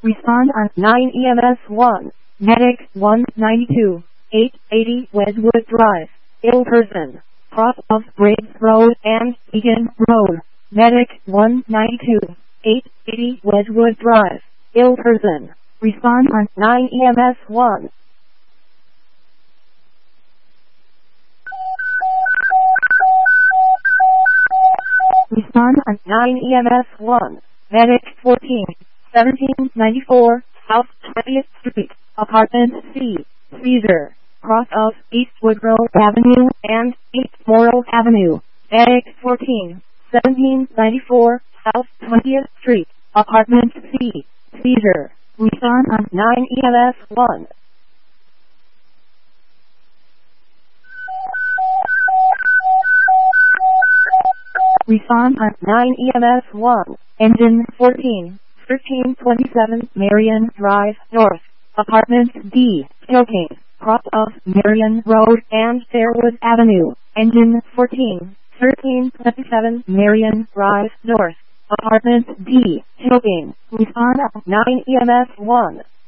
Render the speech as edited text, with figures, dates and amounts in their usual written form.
Respond on 9 EMS 1. Medic 192. 880 Wedgwood Drive. Ill person. Cross of Briggs Road and Egan Road. Medic 192. 880 Wedgwood Drive. Ill person. Respond on 9 EMS 1. Respond on 9 EMS 1. Medic 14. 1794 South 20th Street. Apartment C. Freezer. Cross of East Woodrow Avenue and East Morrill Avenue. Medic 14. 1794 South 20th Street. Apartment C. Freezer. Respond on 9 EMS 1. Respond on 9 EMS 1. Engine 14. 1327 Marion Drive North. Apartment D. Choking. Cross of Marion Road and Fairwood Avenue. Engine 14. 1327 Marion Drive North. Apartment D. Choking. Respond on 9 EMS 1.